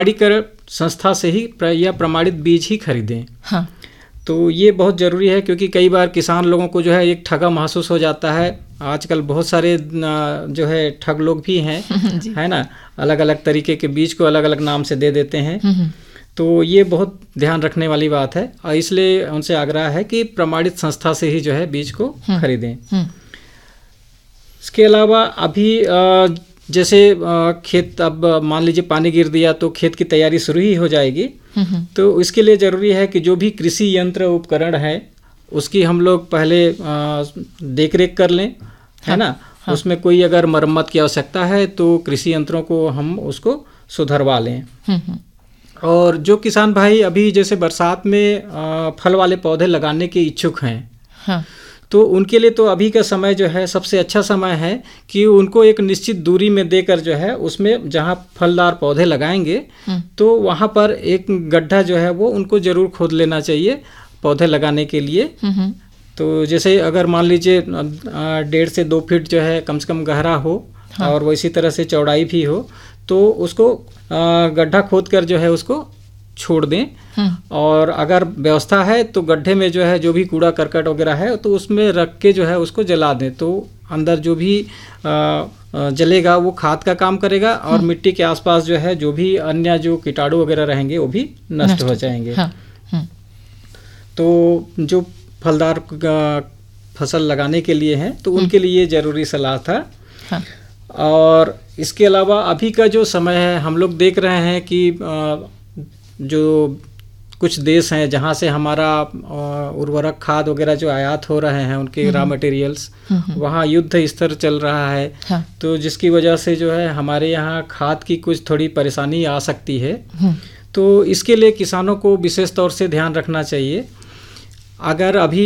प्रमाणीकरण संस्था से ही या प्रमाणित बीज ही खरीदें। हाँ। तो ये बहुत ज़रूरी है, क्योंकि कई बार किसान लोगों को जो है एक ठगा महसूस हो जाता है। आजकल बहुत सारे जो है ठग लोग भी हैं है ना, अलग अलग तरीके के बीज को अलग अलग नाम से दे देते हैं। तो ये बहुत ध्यान रखने वाली बात है, और इसलिए उनसे आग्रह है कि प्रमाणित संस्था से ही जो है बीज को खरीदें। इसके अलावा अभी जैसे खेत, अब मान लीजिए पानी गिर दिया तो खेत की तैयारी शुरू ही हो जाएगी। तो इसके लिए ज़रूरी है कि जो भी कृषि यंत्र उपकरण है उसकी हम लोग पहले देख रेख कर लें, है ना। उसमें कोई अगर मरम्मत की आवश्यकता है तो कृषि यंत्रों को हम उसको सुधरवा लें। और जो किसान भाई अभी जैसे बरसात में फल वाले पौधे लगाने के इच्छुक हैं, तो उनके लिए तो अभी का समय जो है सबसे अच्छा समय है कि उनको एक निश्चित दूरी में देकर जो है उसमें जहाँ फलदार पौधे लगाएंगे तो वहाँ पर एक गड्ढा जो है वो उनको ज़रूर खोद लेना चाहिए पौधे लगाने के लिए। तो जैसे अगर मान लीजिए 1.5 से 2 फीट जो है कम से कम गहरा हो, और वो इसी तरह से चौड़ाई भी हो, तो उसको गड्ढा खोद कर जो है उसको छोड़ दें। और अगर व्यवस्था है तो गड्ढे में जो है जो भी कूड़ा करकट वगैरह है तो उसमें रख के जो है उसको जला दें, तो अंदर जो भी जलेगा वो खाद का काम करेगा, और मिट्टी के आसपास जो है जो भी अन्य जो कीटाणु वगैरह रहेंगे वो भी नष्ट हो जाएंगे। तो जो फलदार फसल लगाने के लिए हैं तो उनके लिए ज़रूरी सलाह था। और इसके अलावा अभी का जो समय है हम लोग देख रहे हैं कि जो कुछ देश हैं जहाँ से हमारा उर्वरक खाद वगैरह जो आयात हो रहे हैं उनके रॉ मटेरियल्स, वहाँ युद्ध स्तर चल रहा है। तो जिसकी वजह से जो है हमारे यहाँ खाद की कुछ थोड़ी परेशानी आ सकती है। तो इसके लिए किसानों को विशेष तौर से ध्यान रखना चाहिए। अगर अभी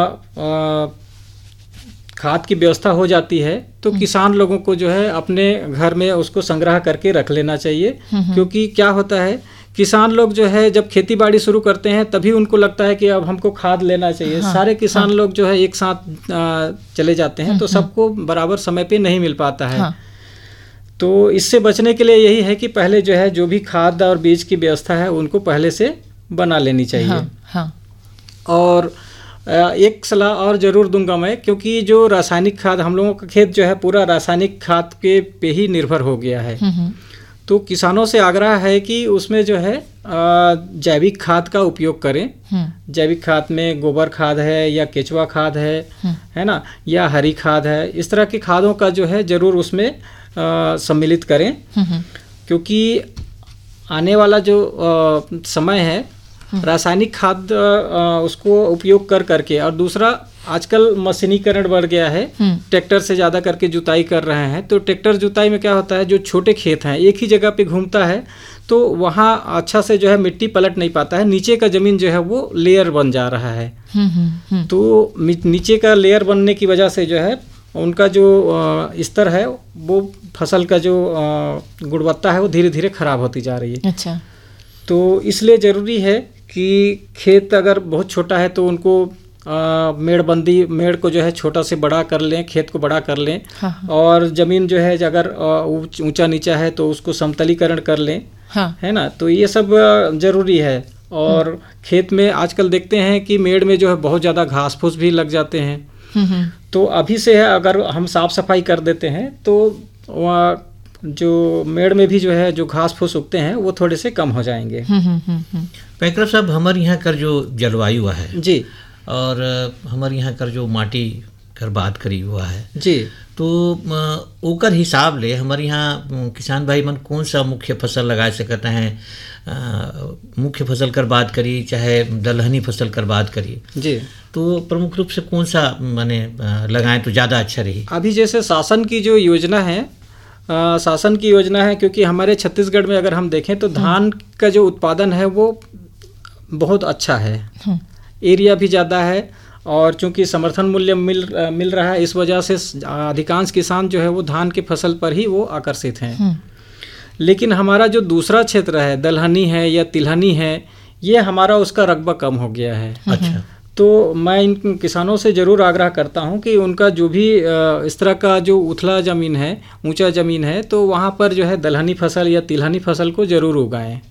खाद की व्यवस्था हो जाती है तो किसान लोगों को जो है अपने घर में उसको संग्रह करके रख लेना चाहिए, क्योंकि क्या होता है किसान लोग जो है जब खेती बाड़ी शुरू करते हैं तभी उनको लगता है कि अब हमको खाद लेना चाहिए। सारे किसान लोग जो है एक साथ चले जाते हैं तो सबको बराबर समय पे नहीं मिल पाता है। तो इससे बचने के लिए यही है कि पहले जो है जो भी खाद और बीज की व्यवस्था है उनको पहले से बना लेनी चाहिए। और एक सलाह और ज़रूर दूंगा मैं, क्योंकि जो रासायनिक खाद, हम लोगों का खेत जो है पूरा रासायनिक खाद के पे ही निर्भर हो गया है। तो किसानों से आग्रह है कि उसमें जो है जैविक खाद का उपयोग करें। जैविक खाद में गोबर खाद है या केचुआ खाद है ना, या हरी खाद है, इस तरह की खादों का जो है ज़रूर उसमें सम्मिलित करें, क्योंकि आने वाला जो समय है रासायनिक खाद उसको उपयोग करके, और दूसरा आजकल मशीनीकरण बढ़ गया है, ट्रैक्टर से ज़्यादा करके जुताई कर रहे हैं। तो ट्रैक्टर जुताई में क्या होता है, जो छोटे खेत हैं एक ही जगह पे घूमता है तो वहाँ अच्छा से जो है मिट्टी पलट नहीं पाता है, नीचे का ज़मीन जो है वो लेयर बन जा रहा है। तो नीचे का लेयर बनने की वजह से जो है उनका जो स्तर है वो फसल का जो गुणवत्ता है वो धीरे धीरे खराब होती जा रही है। अच्छा। तो इसलिए ज़रूरी है कि खेत अगर बहुत छोटा है तो उनको मेड़ को जो है छोटा से बड़ा कर लें, खेत को बड़ा कर लें। और ज़मीन जो है अगर ऊंचा नीचा है तो उसको समतलीकरण कर लें। है ना, तो ये सब ज़रूरी है। और खेत में आजकल देखते हैं कि मेड़ में जो है बहुत ज़्यादा घास फूस भी लग जाते हैं। तो अभी से है अगर हम साफ सफाई कर देते हैं तो जो मेड़ में भी जो है जो घास फूस उगते हैं वो थोड़े से कम हो जाएंगे। पैकरब साहब, हमारे यहाँ कर जो जलवायु है जी, और हमारे यहाँ कर जो माटी कर बात करी हुआ है जी, तो ओकर हिसाब ले हमारे यहाँ किसान भाई मन कौन सा मुख्य फसल लगा सकते हैं। मुख्य फसल कर बात करी चाहे दलहनी फसल कर बात करी जी, तो प्रमुख रूप से कौन सा माने लगाएं तो ज़्यादा अच्छा रही। अभी जैसे शासन की जो योजना है, क्योंकि हमारे छत्तीसगढ़ में अगर हम देखें तो धान का जो उत्पादन है वो बहुत अच्छा है, एरिया भी ज़्यादा है, और चूंकि समर्थन मूल्य मिल रहा है इस वजह से अधिकांश किसान जो है वो धान की फसल पर ही वो आकर्षित हैं। लेकिन हमारा जो दूसरा क्षेत्र है दलहनी है या तिलहनी है, ये हमारा उसका रकबा कम हो गया है। अच्छा। तो मैं इन किसानों से ज़रूर आग्रह करता हूं कि उनका जो भी इस तरह का जो उथला ज़मीन है, ऊंचा ज़मीन है, तो वहां पर जो है दलहनी फसल या तिलहनी फसल को ज़रूर उगाएं।